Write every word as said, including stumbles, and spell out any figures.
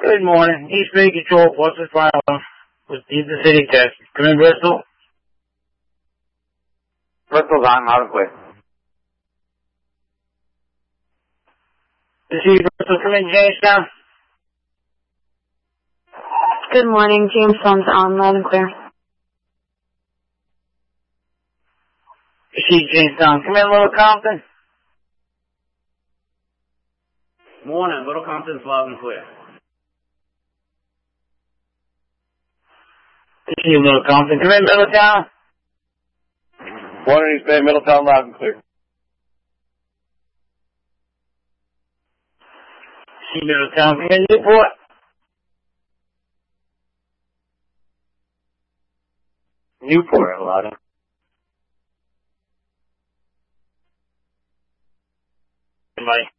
Good morning. East Bay Control, Boston Fire Alarm with the City Test. Come in, Bristol. Bristol's on, loud and clear. This is Bristol. Come in, Jamestown. Good morning. Jamestown's on, loud and clear. This is Jamestown. Come in, Little Compton. Morning. Little Compton's loud and clear. This is Little Compton. Come in, Middletown. Morning, East Bay, Middletown, loud and clear. See Middletown. Come in, Newport. Newport, loud and clear. Bye.